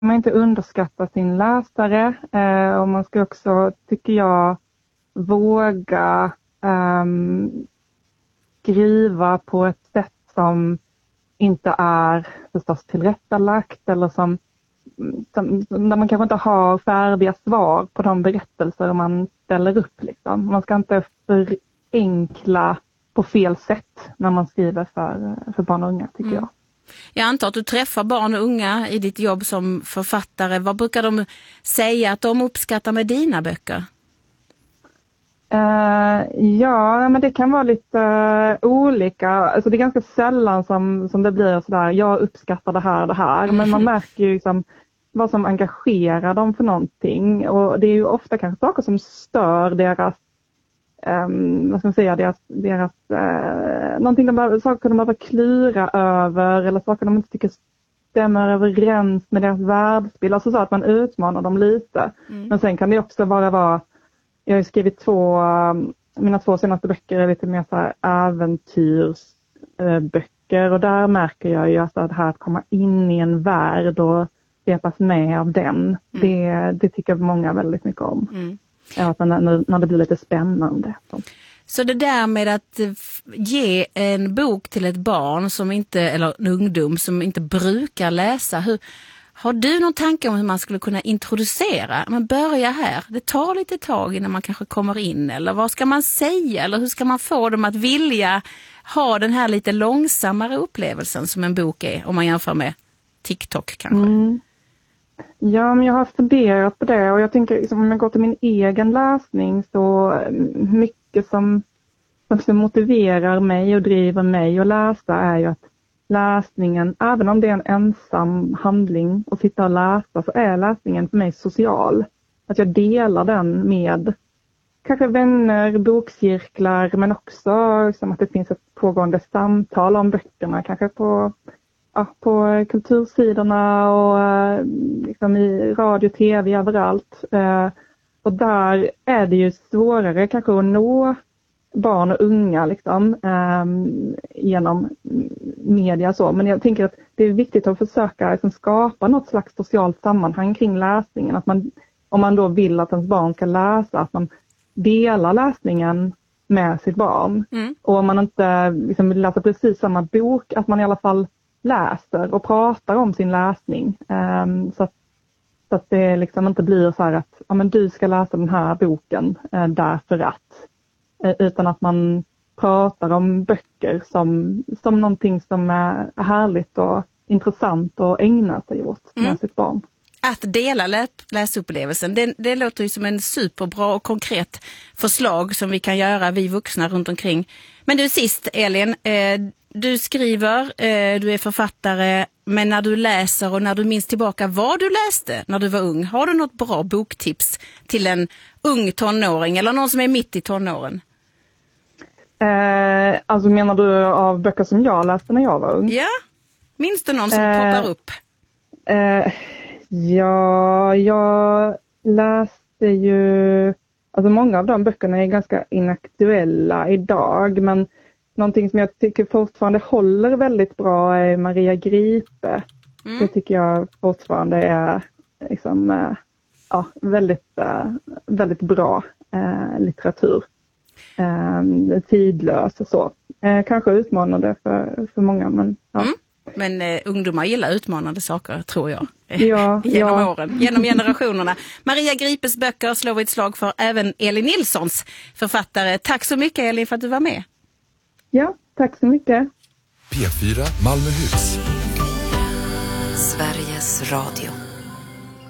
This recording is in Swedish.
man inte underskatta sin läsare och man ska också, tycker jag, våga skriva på ett sätt som inte är förstås tillrättalagt eller som där man kanske inte har färdiga svar på de berättelser man ställer upp. Liksom. Man ska inte förenkla på fel sätt när man skriver för barn och unga, tycker jag. Jag antar att du träffar barn och unga i ditt jobb som författare. Vad brukar de säga att de uppskattar med dina böcker? Ja, men det kan vara lite olika. Alltså det är ganska sällan som det blir sådär, jag uppskattar det här. Men man märker ju liksom vad som engagerar dem för någonting. Och det är ju ofta kanske saker som stör deras, vad ska man säga, deras någonting saker de behöver klura över eller saker de inte tycker stämmer överens med deras världsbild. Alltså så att man utmanar dem lite. Men sen kan det också bara vara, jag har skrivit mina 2 senaste böcker är lite mer så här äventyrsböcker och där märker jag ju att det här att komma in i en värld och svepas med av den, det tycker många väldigt mycket om. Att när det blir lite spännande. Så det där med att ge en bok till ett barn som inte, eller en ungdom som inte brukar läsa, har du någon tanke om hur man skulle kunna introducera? Man börjar här, det tar lite tag innan man kanske kommer in, eller vad ska man säga, eller hur ska man få dem att vilja ha den här lite långsammare upplevelsen som en bok är, om man jämför med TikTok kanske? Ja, men jag har funderat på det och jag tänker liksom, om jag går till min egen läsning så mycket som motiverar mig och driver mig att läsa är ju att läsningen, även om det är en ensam handling att sitta och läsa, så är läsningen för mig social. Att jag delar den med kanske vänner, bokcirklar, men också liksom, att det finns ett pågående samtal om böckerna, kanske på kultursidorna och liksom i radio, tv, överallt. Och där är det ju svårare kanske att nå barn och unga liksom, genom media så. Men jag tänker att det är viktigt att försöka liksom, skapa något slags socialt sammanhang kring läsningen. Att om man då vill att ens barn ska läsa, att man delar läsningen med sitt barn. Och om man inte liksom, vill läsa precis samma bok, att man i alla fall läser och pratar om sin läsning. Så att det liksom inte blir så här att men du ska läsa den här boken därför att. Utan att man pratar om böcker som någonting som är härligt och intressant och ägna sig åt med sitt barn. Att dela läsupplevelsen, det låter ju som en superbra och konkret förslag som vi kan göra, vi vuxna runt omkring. Men du sist, Elin, du skriver, du är författare, men när du läser och när du minns tillbaka vad du läste när du var ung, har du något bra boktips till en ung tonåring eller någon som är mitt i tonåren? Alltså menar du av böcker som jag läste när jag var ung? Ja, minns du någon som poppar upp? Ja, jag läste ju, alltså många av de böckerna är ganska inaktuella idag, men någonting som jag tycker fortfarande håller väldigt bra är Maria Gripe. Det tycker jag fortfarande är liksom, väldigt, väldigt bra litteratur. Tidlös och så. Kanske utmanande för många, men ja. Men ungdomar gillar utmanande saker, tror jag. Genom åren, genom generationerna. Maria Gripes böcker slår vi ett slag för, även Elin Nilssons författare. Tack så mycket, Elin, för att du var med. Ja, tack så mycket. P4 Malmöhus. Sveriges Radio.